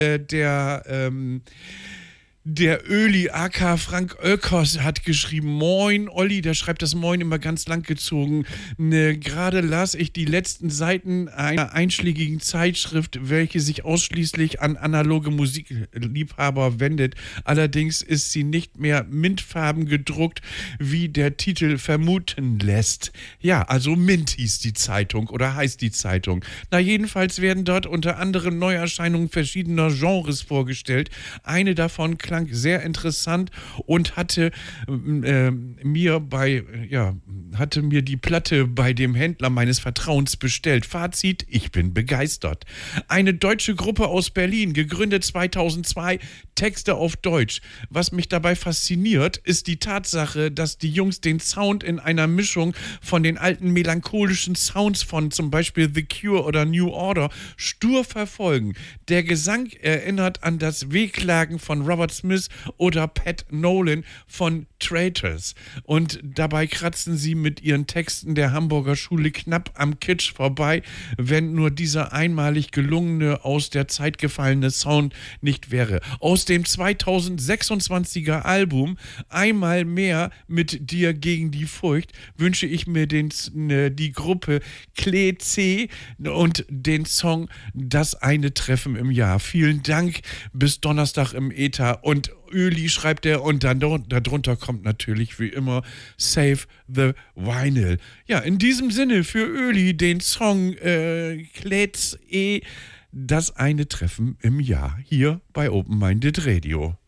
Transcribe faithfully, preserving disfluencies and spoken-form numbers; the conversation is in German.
Äh, der, ähm, der Öli aka Frank Oelkers hat geschrieben, Moin Olli, der schreibt das Moin immer ganz lang gezogen. Ne, gerade las ich die letzten Seiten einer einschlägigen Zeitschrift, welche sich ausschließlich an analoge Musikliebhaber wendet. Allerdings ist sie nicht mehr mintfarben gedruckt, wie der Titel vermuten lässt. Ja, also Mint hieß die Zeitung oder heißt die Zeitung. Na, jedenfalls werden dort unter anderem Neuerscheinungen verschiedener Genres vorgestellt. Eine davon klang sehr interessant und hatte äh, mir bei, ja, hatte mir die Platte bei dem Händler meines Vertrauens bestellt. Fazit, ich bin begeistert. Eine deutsche Gruppe aus Berlin, gegründet zweitausendzwei, Texte auf Deutsch. Was mich dabei fasziniert, ist die Tatsache, dass die Jungs den Sound in einer Mischung von den alten melancholischen Sounds von zum Beispiel The Cure oder New Order stur verfolgen. Der Gesang erinnert an das Wehklagen von Robert Smith oder Pat Nolan von Traitors. Und dabei kratzen sie mit ihren Texten der Hamburger Schule knapp am Kitsch vorbei, wenn nur dieser einmalig gelungene, aus der Zeit gefallene Sound nicht wäre. Aus dem zweitausendsechsundzwanziger Album Einmal mehr mit dir gegen die Furcht wünsche ich mir den, die Gruppe Klee C und den Song Das eine Treffen im Jahr. Vielen Dank, bis Donnerstag im Äther. Und Öli schreibt er, und dann darunter kommt natürlich wie immer Save the Vinyl. Ja, in diesem Sinne für Öli den Song äh, Klee C, Das eine Treffen im Jahr, hier bei Open Minded Radio.